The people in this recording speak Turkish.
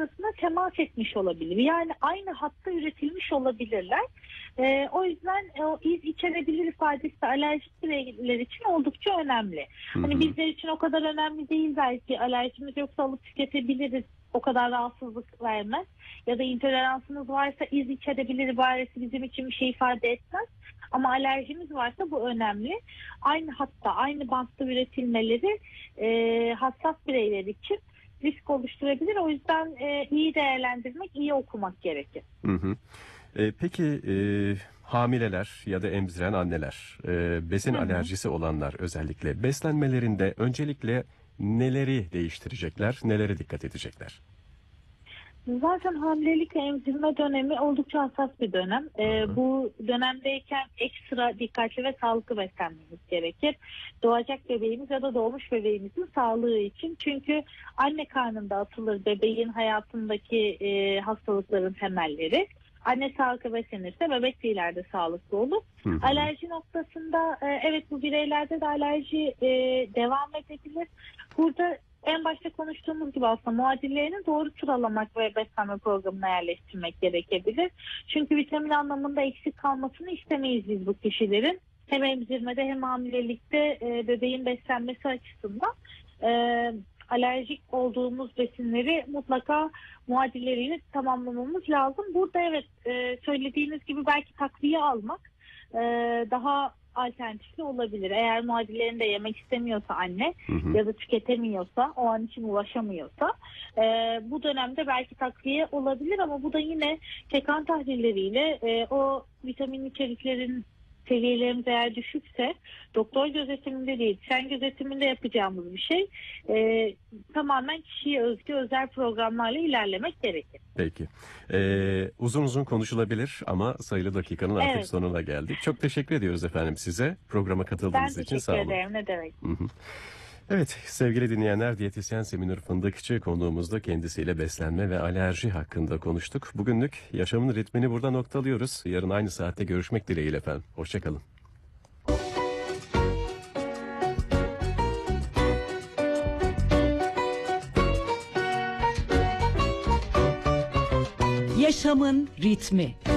sırasında temas etmiş olabilir. Yani aynı hatta üretilmiş olabilirler. O yüzden o iz içerebilir ifadesi alerjik bireyler için oldukça önemli. Hani bizler için o kadar önemli değil belki, alerjimiz yoksa alıp tüketebiliriz. O kadar rahatsızlık vermez. Ya da intoleransınız varsa iz içerebilir ibaresi bizim için bir şey ifade etmez. Ama alerjimiz varsa bu önemli. Aynı hatta, aynı bantta üretilmeleri hassas bireyler için risk oluşturabilir. O yüzden iyi değerlendirmek, iyi okumak gerekir. Peki hamileler ya da emziren anneler, besin alerjisi olanlar özellikle beslenmelerinde öncelikle neleri değiştirecekler, nelere dikkat edecekler? Zaten hamilelik ve emzirme dönemi oldukça hassas bir dönem. Bu dönemdeyken ekstra dikkatli ve sağlıklı beslenmemiz gerekir. Doğacak bebeğimiz ya da doğmuş bebeğimizin sağlığı için. Çünkü anne karnında atılır bebeğin hayatındaki hastalıkların temelleri. Anne sağlıklı beslenirse bebek de ileride sağlıklı olur. Alerji noktasında evet, bu bireylerde de alerji devam edebilir. Burada en başta konuştuğumuz gibi aslında muadillerini doğru sıralamak ve beslenme programına yerleştirmek gerekebilir. Çünkü vitamin anlamında eksik kalmasını istemeyiz biz bu kişilerin. Hem emzirmede hem hamilelikte bebeğin beslenmesi açısından alerjik olduğumuz besinleri mutlaka muadilleriyle tamamlamamız lazım. Burada evet, söylediğiniz gibi belki takviye almak daha alternatifli olabilir. Eğer muadillerini de yemek istemiyorsa anne ya da tüketemiyorsa, o an için ulaşamıyorsa bu dönemde belki takviye olabilir, ama bu da yine kan tahlilleriyle o vitamin içeriklerin seviyelerimiz eğer düşükse doktor gözetiminde değil, sen gözetiminde yapacağımız bir şey. Tamamen kişiye özgü özel programlarla ilerlemek gerekir. Peki. Uzun uzun konuşulabilir ama sayılı dakikanın artık sonuna geldik. Çok teşekkür ediyoruz efendim size. Programa katıldığınız için sağ olun. Ben teşekkür ederim. Ne demek. Evet, sevgili dinleyenler, diyetisyen Seminur Fındıkçı konuğumuzda, kendisiyle beslenme ve alerji hakkında konuştuk. Bugünlük yaşamın ritmini burada noktalıyoruz. Yarın aynı saatte görüşmek dileğiyle efendim. Hoşçakalın. Yaşamın ritmi.